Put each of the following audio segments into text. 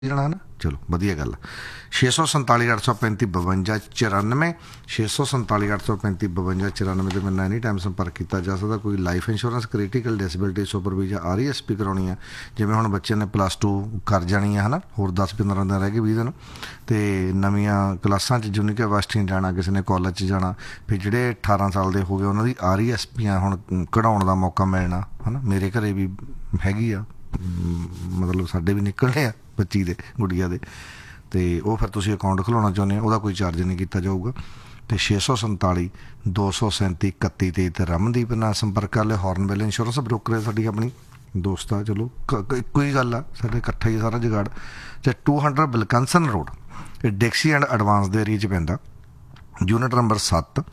ਜਾਣਾ ਨਾ। ਚਲੋ ਵਧੀਆ ਗੱਲ। 647 835 52 94 647 835 52 94 ਤੇ ਮੈਨੂੰ ਐਨੀ ਟਾਈਮ ਸੰਪਰਕ ਕੀਤਾ ਜਾ ਸਕਦਾ। ਕੋਈ life insurance, critical disability, super visa, RESP ਕਰਾਉਣੀ ਆ, ਜਿਵੇਂ ਹੁਣ ਬੱਚੇ ਨੇ +2 ਕਰ ਜਾਣੀ ਆ ਹੈ ਨਾ, ਹੋਰ 10-15 ਦਿਨ ਰਹਿ ਗਏ, 20 ਦਿਨ, ਅਤੇ ਨਵੀਆਂ ਕਲਾਸਾਂ 'ਚ ਯੂਨੀਕ ਯੂਨੀਵਰਸਿਟੀ ਜਾਣਾ, ਕਿਸੇ ਨੇ ਕਾਲਜ 'ਚ ਜਾਣਾ, ਫਿਰ ਜਿਹੜੇ 18 ਸਾਲ ਦੇ ਹੋ ਗਏ ਉਹਨਾਂ ਦੀ RESP ਹੁਣ ਕਢਾਉਣ ਦਾ ਮੌਕਾ ਮਿਲਣਾ ਹੈ ਨਾ। ਮੇਰੇ ਘਰ ਵੀ ਹੈਗੀ ਆ, ਮਤਲਬ ਸਾਡੇ ਵੀ ਨਿਕਲਣੇ ਆ ਬੱਚੀ ਦੇ, ਗੁੜੀਆ ਦੇ, ਅਤੇ ਉਹ ਫਿਰ ਤੁਸੀਂ ਅਕਾਊਂਟ ਖੁਲਾਉਣਾ ਚਾਹੁੰਦੇ ਹੋ, ਉਹਦਾ ਕੋਈ ਚਾਰਜ ਨਹੀਂ ਕੀਤਾ ਜਾਊਗਾ। ਅਤੇ 647 237 31 23 ਤੇ ਰਮਨਦੀਪ ਨਾਲ ਸੰਪਰਕ ਕਰ ਲਿਓ। ਹੌਰਨਬਿਲ ਇੰਸ਼ੋਰੈਂਸ ਬ੍ਰੋਕਰ ਹੈ ਸਾਡੀ ਆਪਣੀ ਦੋਸਤ ਆ। ਚਲੋ ਇੱਕੋ ਹੀ ਗੱਲ ਆ, ਸਾਡੇ ਇਕੱਠਾ ਹੀ ਸਾਰਾ ਜੁਗਾੜ। ਅਤੇ 200 ਬਿਲਕੰਸਨ ਰੋਡ, ਇਹ ਡਿਕਸੀ ਐਂਡ ਐਡਵਾਂਸ ਦੇ ਏਰੀਏ 'ਚ ਪੈਂਦਾ, ਯੂਨਿਟ ਨੰਬਰ 7,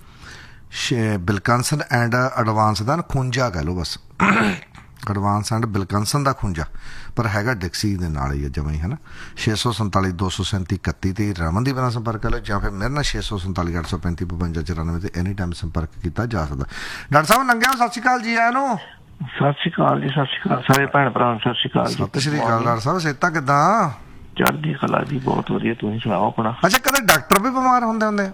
ਬਿਲਕੰਸਨ ਐਂਡ ਐਡਵਾਂਸ ਦਾ ਖੁੰਝਾ ਕਹਿ ਲਓ, ਬਸ ਐਡਵਾਂਸ ਐਂਡ ਬਿਲਕੰਸਨ ਦਾ ਖੁੰਝਾ, ਪਰ ਹੈਗਾ ਡਿਕਸੀ ਦੇ ਨਾਲ ਹੀ ਹੈ ਜਮਾਂ ਹੀ ਹੈ ਨਾ। 647 237 31 ਤੇ ਰਮਨਦੀਪ ਨਾਲ ਸੰਪਰਕ ਕਰ ਲਓ, ਜਾਂ ਫਿਰ ਮੇਰੇ ਨਾਲ 647 835 52 94 ਤੇ ਐਨੀ ਟਾਈਮ ਸੰਪਰਕ ਕੀਤਾ ਜਾ ਸਕਦਾ। ਡਾਕਟਰ ਸਾਹਿਬ ਨੰਗਿਆ, ਸਤਿ ਸ਼੍ਰੀ ਅਕਾਲ ਜੀ। ਆਇਆਂ ਨੂੰ ਸਤਿ ਸ਼੍ਰੀ ਅਕਾਲ ਜੀ। ਸਤਿ ਸ਼੍ਰੀ ਅਕਾਲ ਸਾਰੇ ਭੈਣ ਭਰਾ ਨੂੰ। ਸਤਿ ਸ਼੍ਰੀ ਅਕਾਲ। ਸਤਿ ਸ਼੍ਰੀ ਅਕਾਲ ਡਾਕਟਰ ਸਾਹਿਬ, ਸਿਹਤਾਂ ਕਿੱਦਾਂ? ਚੜ੍ਹਦੀ ਕਲਾ ਜੀ, ਬਹੁਤ ਵਧੀਆ। ਤੁਸੀਂ ਸੁਣਾਓ ਆਪਣਾ। ਅੱਛਾ, ਕਦੇ ਡਾਕਟਰ ਵੀ ਬਿਮਾਰ ਹੁੰਦੇ?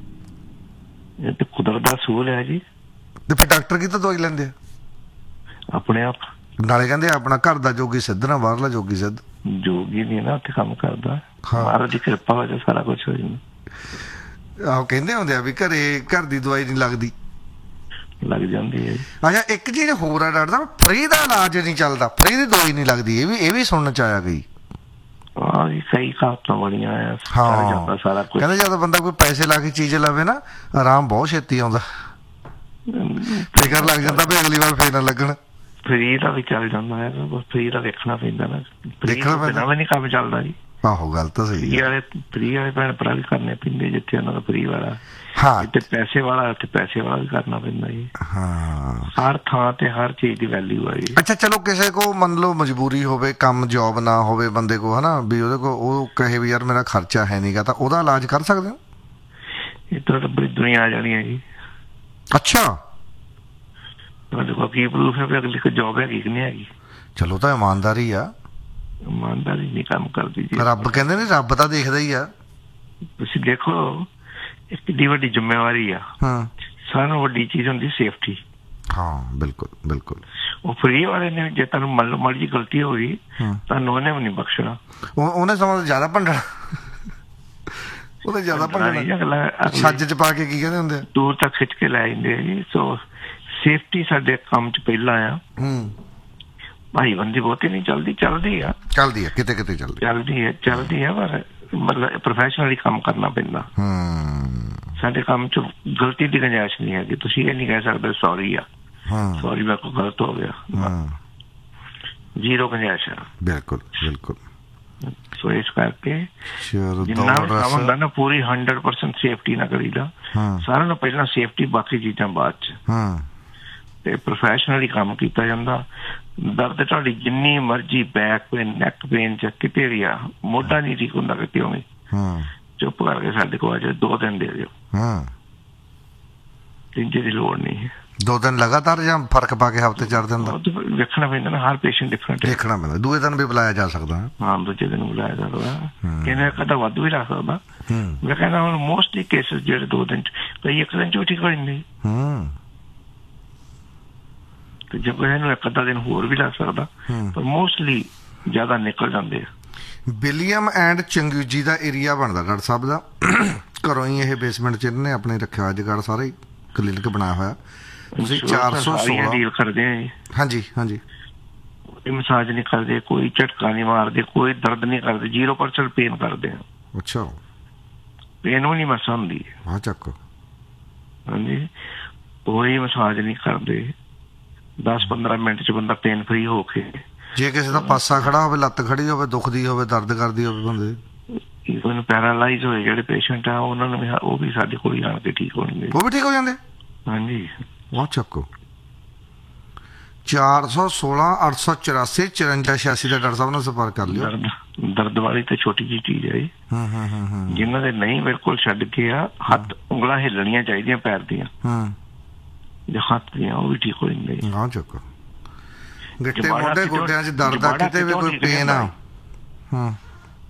ਇਹ ਤੇ ਕੁਦਰਤ ਦਾ ਅਸੂਲ ਹੈ ਜੀ। ਤੇ ਫਿਰ ਡਾਕਟਰ ਕੀ ਤਾਂ ਦਵਾਈ ਲੈਂਦੇ ਆ ਆਪਣੇ ਆਪ? ਨਾਲੇ ਕਹਿੰਦੇ ਆਪਣਾ ਘਰ ਦਾ ਜੋਗੀ ਸਿੱਧ ਨਾ ਬਾਹਰਲਾ ਜੋਗੀ ਸਿੱਧ। ਜੋਗੀ ਨਹੀਂ ਨਾ ਉੱਥੇ ਕੰਮ ਕਰਦਾ, ਮਹਾਰਾਜ ਦੀ ਕਿਰਪਾ ਵਜੋਂ ਸਾਰਾ ਕੁਛ ਹੋ ਜਾਂਦਾ। ਆਹੋ, ਕਹਿੰਦੇ ਹੁੰਦੇ ਆ ਵੀ ਘਰ ਦੀ ਦਵਾਈ ਨਹੀਂ ਲੱਗਦੀ, ਲੱਗ ਜਾਂਦੀ ਹੈ। ਅੱਛਾ, ਇੱਕ ਚੀਜ਼ ਹੋਰ ਆ ਡਾਕਟਰ ਸਾਹਿਬ, ਫਰੀ ਦਾ ਇਲਾਜ ਨਹੀਂ ਚੱਲਦਾ, ਫਰੀ ਦੀ ਦਵਾਈ ਨਹੀਂ ਲੱਗਦੀ, ਇਹ ਵੀ ਸੁਣਨ ਚ ਆਇਆ ਗਈ। ਹਾਂ ਜੀ, ਕਈ ਕਹਾਵਤਾਂ ਬਣੀਆਂ ਆ। ਹਾਂ, ਸਾਰਾ ਕੁਝ ਕਹਿੰਦੇ ਜਦੋਂ ਬੰਦਾ ਕੋਈ ਪੈਸੇ ਲਾ ਕੇ ਚੀਜ਼ ਲਵੇ ਨਾ, ਆਰਾਮ ਬਹੁਤ ਛੇਤੀ ਆਉਂਦਾ, ਫਿਕਰ ਲੱਗ ਜਾਂਦਾ ਵੀ ਅਗਲੀ ਵਾਰ ਫੇਰ ਨਾ ਲੱਗਣ। ਫਰੀ ਦਾ ਵੀ ਚੱਲ ਜਾਂਦਾ ਹੈ, ਫਰੀ ਦਾ ਵੇਖਣਾ ਪੈਂਦਾ ਨਾ, ਦੇਖਣਾ ਪੈਂਦਾ ਵੀ ਨਹੀਂ ਕੰਮ ਚੱਲਦਾ ਜੀ। ਆਹੋ, ਗੱਲ ਤਾਂ ਸਹੀ ਹੈ। ਫਰੀ ਵਾਲੇ ਭੈਣ ਭਰਾ ਵੀ ਕਰਨੇ ਪੈਂਦੇ, ਜਿੱਥੇ ਉਹਨਾਂ ਦਾ ਫਰੀ ਵਾਲਾ, ਜਿੱਥੇ ਪੈਸੇ ਵਾਲਾ ਉੱਥੇ ਪੈਸੇ ਵਾਲਾ ਵੀ ਕਰਨਾ ਪੈਂਦਾ ਜੀ। ਹਾਂ, ਹਰ ਥਾਂ ਤੇ ਹਰ ਚੀਜ਼ ਦੀ ਵੈਲਿਊ ਹੈ ਜੀ। ਅੱਛਾ, ਚਲੋ ਕਿਸੇ ਕੋ ਮੰਨ ਲਓ ਮਜਬੂਰੀ ਹੋਵੇ, ਕੰਮ ਜੋਬ ਨਾ ਹੋਵੇ ਬੰਦੇ ਕੋ, ਹੈ ਨਾ, ਵੀ ਉਹਦੇ ਕੋਲ ਉਹ ਕਹੇ ਵੀ ਯਾਰ ਮੇਰਾ ਖਰਚਾ ਹੈ ਨੀਗਾ, ਤਾਂ ਉਹਦਾ ਇਲਾਜ ਕਰ ਸਕਦੇ ਹੋ? ਇੱਧਰ ਤਾਂ ਬੜੀ ਦੁਨੀਆ ਆ ਜਾਣੀ ਹੈ ਜੀ। ਅੱਛਾ, ਤੁਹਾਡੇ ਕੋਲ ਕੀ ਪ੍ਰੂਫ ਹੈ ਵੀ ਅਗਲੀ ਕੋਈ ਜੋਬ ਹੈਗੀ ਕਿ ਨਹੀਂ ਹੈਗੀ? ਚਲੋ, ਤਾਂ ਇਮਾਨਦਾਰੀ ਆ। ਇਮਾਨਦਾਰੀ ਨਹੀਂ ਕੰਮ ਕਰਦੀ ਜੀ। ਰੱਬ ਕਹਿੰਦੇ ਨੇ, ਰੱਬ ਤਾਂ ਦੇਖਦਾ ਹੀ ਆ। ਤੁਸੀਂ ਦੇਖੋ, ਇੱਕ ਕਿੱਡੀ ਵੱਡੀ ਜ਼ਿੰਮੇਵਾਰੀ ਆ। ਸਾਰਿਆਂ ਨਾਲੋਂ ਵੱਡੀ ਚੀਜ਼ ਹੁੰਦੀ ਸੇਫਟੀ। ਹਾਂ, ਬਿਲਕੁਲ ਬਿਲਕੁਲ। ਉਹ ਫਰੀ ਵਾਲੇ ਨੇ, ਜੇ ਤੁਹਾਨੂੰ ਮੰਨ ਲਓ ਮਾੜੀ ਜਿਹੀ ਗਲਤੀ ਹੋ ਗਈ, ਤੁਹਾਨੂੰ ਉਹਨੇ ਵੀ ਨਹੀਂ ਬਖਸ਼ਣਾ। ਉਹਨੇ ਸਮਾਂ ਜ਼ਿਆਦਾ ਭੰਡਣਾ, ਉਹਨੇ ਜ਼ਿਆਦਾ ਭੰਡਣਾ, ਛੱਜ ਚ ਪਾ ਕੇ ਕੀ ਕਹਿੰਦੇ ਹੁੰਦੇ, ਦੂਰ ਤੱਕ ਖਿੱਚ ਕੇ ਲੈ ਜਾਂਦੇ ਆ ਜੀ। ਸੋ ਸੇਫਟੀ ਸਾਡੇ ਕੰਮ ਚ ਪਹਿਲਾਂ ਆ। ਭਾਈ ਬੰਦੀ ਬਹੁਤੀ ਨਹੀਂ ਚੱਲਦੀ ਆ, ਕਿਤੇ ਕਿਤੇ ਚੱਲਦੀ ਹੈ, ਪਰ ਮਤਲਬ ਪ੍ਰੋਫੈਸ਼ਨਲੀ ਕੰਮ ਕਰਨਾ ਪੈਂਦਾ। ਸਾਡੇ ਕੰਮ ਚ ਗਲਤੀ ਦੀ ਗੁੰਜਾਇਸ਼ ਨਹੀਂ ਹੈਗੀ। ਤੁਸੀਂ ਇਹ ਨਹੀਂ ਕਹਿ ਸਕਦੇ ਸੌਰੀ ਆ, ਸੌਰੀ ਮੇਰੇ ਕੋਲ ਗਲਤ ਹੋ ਗਿਆ, ਜ਼ੀਰੋ ਗੁੰਜਾਇਸ਼ ਆ। ਬਿਲਕੁਲ ਬਿਲਕੁਲ। ਸੋ ਇਸ ਕਰਕੇ ਜਿੰਨਾ ਵੀ ਕੰਮ ਹੁੰਦਾ ਨਾ, ਪੂਰੀ 100% ਸੇਫਟੀ ਨਾਲ ਕਰੀਦਾ। ਸਾਰਿਆਂ ਨੂੰ ਪਹਿਲਾਂ ਸੇਫਟੀ, ਬਾਕੀ ਚੀਜ਼ਾਂ ਬਾਅਦ ਚ, ਤੇ ਪ੍ਰੋਫੈਸ਼ਨਲੀ ਕੰਮ ਕੀਤਾ ਜਾਂਦਾ। ਦਰਦ ਤੁਹਾਡੀ ਜਿੰਨੀ ਮਰਜ਼ੀ ਬੈਕ ਪੇਨ, ਨੈਕ ਪੇਨ ਚ ਕਿਤੇ ਵੀ ਆ, ਮੋਢਾ ਨਹੀਂ ਠੀਕ ਹੁੰਦਾ ਕਿਤੇ ਹੋਵੇ, ਚੁੱਪ ਕਰਕੇ ਸਾਡੇ ਕੋਲ ਆ ਜਾਓ, 2 ਦਿਨ ਦੇ ਦਿਓ, ਤੀਜੇ ਦੀ ਲੋੜ ਨਹੀਂ ਹੈ। 2 ਦਿਨ ਲਗਾਤਾਰ ਜਾਂ ਫਰਕ ਪਾ ਕੇ ਹਫ਼ਤੇ 4 ਦਿਨ ਦਾ ਵੇਖਣਾ ਪੈਂਦਾ ਨਾ, ਹਰ ਪੇਸ਼ੈਂਟ ਡਿਫਰੈਂਟ ਦੇਖਣਾ ਪੈਂਦਾ। ਦੂਏ ਦਿਨ ਵੀ ਬੁਲਾਇਆ ਜਾ ਸਕਦਾ? ਹਾਂ, ਦੂਜੇ ਦਿਨ ਬੁਲਾਇਆ ਜਾ ਸਕਦਾ। ਕਹਿੰਦੇ ਕਦਾ ਵੱਧ ਵੀ ਲਾ ਸਕਦਾ। ਮੈਂ ਕਹਿੰਦਾ ਹੁਣ ਮੋਸਟਲੀ ਕੇਸਿਸ ਜਿਹੜੇ 2 ਦਿਨ ਚ, ਕਈ 1 ਦਿਨ ਚ ਵੀ ਠੀਕ ਹੋ ਜਾਂਦੇ, ਤੇ ਜੇ ਕੋਈ ਇਹਨੂੰ 1 ਅੱਧਾ ਦਿਨ ਹੋਰ ਵੀ ਲੱਗ ਸਕਦਾ, ਪਰ ਮੋਸਟਲੀ ਜ਼ਿਆਦਾ ਨਿਕਲ ਜਾਂਦੇ ਆ। ਵਿਲੀਅਮ ਐਂਡ ਚੰਗੂਜੀ ਦਾ ਏਰੀਆ ਬਣਦਾ ਡਾਕਟਰ ਸਾਹਿਬ ਦਾ, ਘਰੋਂ ਹੀ ਇਹ ਬੇਸਮੈਂਟ ਚ ਇਹਨੇ ਆਪਣੇ ਰੱਖਿਆ ਹੋਇਆ ਜਗਾੜ, ਸਾਰਾ ਹੀ ਕਲੀਨਿਕ ਬਣਾਇਆ ਹੋਇਆ। ਤੁਸੀਂ 416 ਡੀਲ ਕਰਦੇ ਆ ਜੀ? ਹਾਂਜੀ ਹਾਂਜੀ। ਕੋਈ ਮਸਾਜ ਨਹੀਂ ਕਰਦੇ, ਕੋਈ ਝਟਕਾ ਨਹੀਂ ਮਾਰਦੇ, ਕੋਈ ਦਰਦ ਨਹੀਂ ਕਰਦੇ, 0% ਪੇਨ ਕਰਦੇ ਆ। ਅੱਛਾ, ਪੇਨ ਵੀ ਨਹੀਂ ਮਸਾ ਹੁੰਦੀ? ਹਾਂ, ਚੱਕੋ। ਹਾਂਜੀ, ਕੋਈ ਮਸਾਜ ਨਹੀਂ ਕਰਦੇ, 10-15 ਮਿੰਟ ਚ ਬੰਦਾ ਪੇਨ ਫਰੀ ਹੋ ਕੇ। ਜੇ ਕਿਸੇ ਦਾ ਪਾਸਾ ਖੜਾ ਹੋਵੇ, ਲੱਤ ਖੜੀ ਹੋਵੇ, ਦੁਖਦੀ ਹੋਵੇ, ਦਰਦ ਕਰਦੀ ਹੋਵੇ ਬੰਦੇ, ਈਵਨ ਪੈਰਾਲਾਈਜ਼ ਹੋਏ ਜਿਹੜੇ ਪੇਸ਼ੈਂਟ ਆ, ਉਹਨਾਂ ਨੂੰ ਵੀ ਉਹ ਵੀ ਸਾਡੇ ਕੋਲ ਆਣ ਕੇ ਠੀਕ ਹੋਣਗੇ। ਉਹ ਵੀ ਠੀਕ ਹੋ ਜਾਂਦੇ? ਹਾਂਜੀ। ਉਹ ਚੱਕੋ। 416 884 54 86 ਦਾ ਡਾਕਟਰ ਸਾਹਿਬ ਨਾਲ ਸੰਪਰਕ ਕਰ ਲਿਓ। ਦਰਦ ਵਾਲੀ ਤੇ ਛੋਟੀ ਜਿਹੀ ਚੀਜ਼ ਹੈ ਜੀ। ਜਿਨ੍ਹਾਂ ਦੇ ਨਹੀਂ ਬਿਲਕੁਲ ਛੱਡ ਕੇ ਆ, ਹੱਥ ਉਂਗਲਾਂ ਹਿੱਲਣੀਆਂ ਚਾਹੀਦੀਆਂ ਪੈਰ ਦੀਆਂ, ਜਾਂ ਹੱਥ ਦੀਆਂ, ਉਹ ਵੀ ਠੀਕ ਹੋ ਜਾਂਦੇ। ਹਾਂ, ਚੱਕੋ। ਗਿੱਟੇ ਮੋਢੇ ਗੋਡਿਆਂ ਚ ਦਰਦ ਆ, ਕਿਤੇ ਵੀ ਕੋਈ ਪੇਨ ਆ,